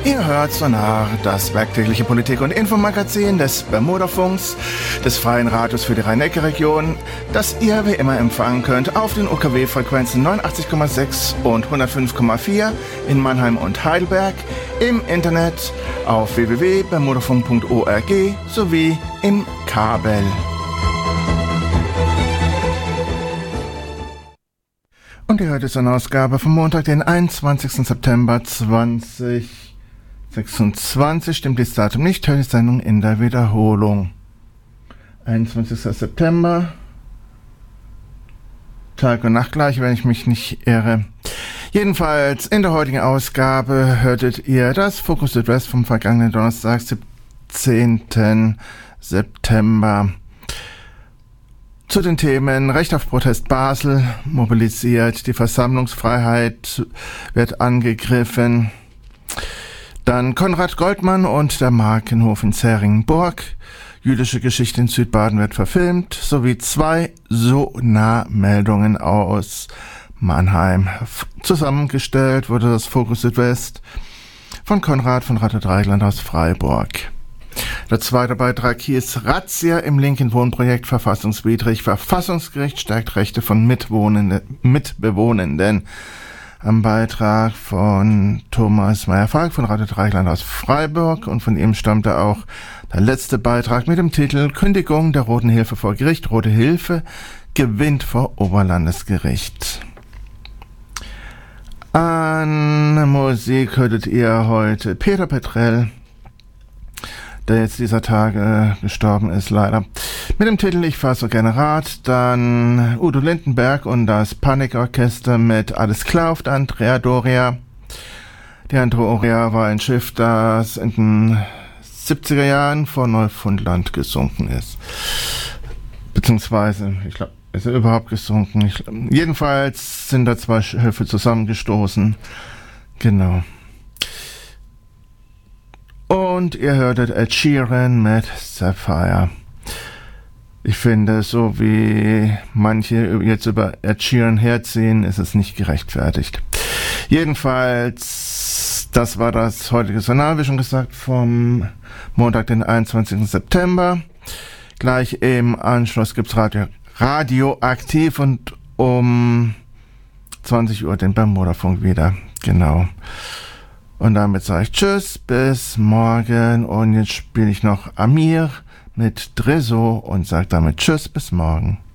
Ihr hört Sonar, das werktägliche Politik- und Infomagazin des Bermudafunks, des Freien Radios für die Rhein-Neckar-Region, das ihr wie immer empfangen könnt auf den UKW-Frequenzen 89,6 und 105,4 in Mannheim und Heidelberg, im Internet auf www.bermudafunk.org sowie im Kabel. Und ihr hört jetzt eine Ausgabe vom Montag, den 21. September 2026. Stimmt das Datum nicht, hört die Sendung in der Wiederholung. 21. September, Tag und Nacht gleich, wenn ich mich nicht irre. Jedenfalls, in der heutigen Ausgabe hörtet ihr das Fokus Südwest vom vergangenen Donnerstag, 17. September. Zu den Themen Recht auf Protest Basel mobilisiert, die Versammlungsfreiheit wird angegriffen. Dann Konrad Goldmann und der Markenhof in Zähringenburg. Jüdische Geschichte in Südbaden wird verfilmt, sowie 2 Sonar-Meldungen aus Mannheim. Zusammengestellt wurde das Fokus Südwest von Konrad von Ratte-Dreigland aus Freiburg. Der zweite Beitrag hieß Razzia im linken Wohnprojekt verfassungswidrig. Verfassungsgericht stärkt Rechte von Mitbewohnenden. Am Beitrag von Thomas Meyer-Falk von Ratte-Dreigland aus Freiburg, und von ihm stammte auch der letzte Beitrag mit dem Titel Kündigung der Roten Hilfe vor Gericht. Rote Hilfe gewinnt vor Oberlandesgericht. An Musik hörtet ihr heute Peter Petrell, der jetzt dieser Tage gestorben ist, leider. Mit dem Titel Ich fahr so gerne Rad. Dann Udo Lindenberg und das Panikorchester mit Alles klar auf der Andrea Doria. Die Andrea Doria war ein Schiff, das in den 70er Jahren vor Neufundland gesunken ist. Beziehungsweise, ich glaube, ist er überhaupt gesunken? Jedenfalls sind da 2 Schiffe zusammengestoßen. Genau. Und ihr hörtet Ed Sheeran mit Sapphire. Ich finde, so wie manche jetzt über Ed Sheeran herziehen, ist es nicht gerechtfertigt. Jedenfalls, das war das heutige Sonar, wie schon gesagt, vom Montag, den 21. September. Gleich im Anschluss gibt's Radioaktiv und um 20 Uhr den Bermudafunk wieder. Genau. Und damit sage ich Tschüss, bis morgen. Und jetzt spiele ich noch Amir mit Dreso und sage damit Tschüss, bis morgen.